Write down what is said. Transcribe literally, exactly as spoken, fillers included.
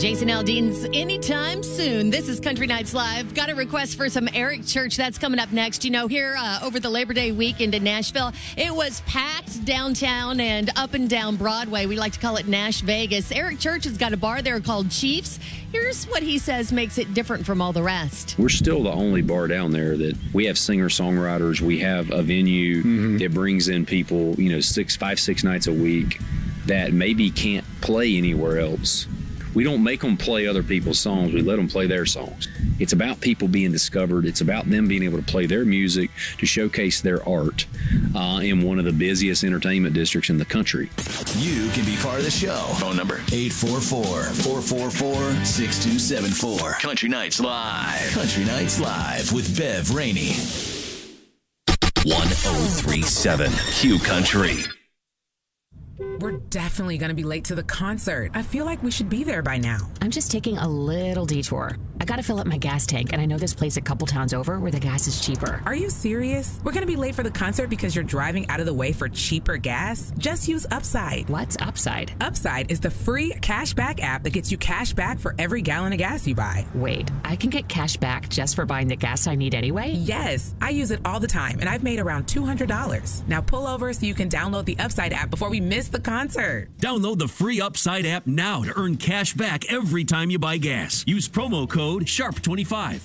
Jason Aldean's anytime soon. This is Country Nights Live. Got a request for some Eric Church. That's coming up next. You know, here uh, over the Labor Day weekend in Nashville, it was packed downtown and up and down Broadway. We like to call it Nash Vegas. Eric Church has got a bar there called Chiefs. Here's what he says makes it different from all the rest. We're still the only bar down there that we have singer-songwriters. We have a venue mm-hmm. that brings in people, you know, six, five, six nights a week that maybe can't play anywhere else. We don't make them play other people's songs. We let them play their songs. It's about people being discovered. It's about them being able to play their music to showcase their art uh, in one of the busiest entertainment districts in the country. You can be part of the show. Phone number eight four four, four four four, six two seven four. Country Nights Live. Country Nights Live with Bev Rainey. one oh three point seven Q Country. We're definitely going to be late to the concert. I feel like we should be there by now. I'm just taking a little detour. I got to fill up my gas tank, and I know this place a couple towns over where the gas is cheaper. Are you serious? We're going to be late for the concert because you're driving out of the way for cheaper gas? Just use Upside. What's Upside? Upside is the free cashback app that gets you cash back for every gallon of gas you buy. Wait, I can get cash back just for buying the gas I need anyway? Yes, I use it all the time, and I've made around two hundred dollars. Now pull over so you can download the Upside app before we miss the concert. Download the free Upside app now to earn cash back every time you buy gas. Use promo code sharp twenty-five.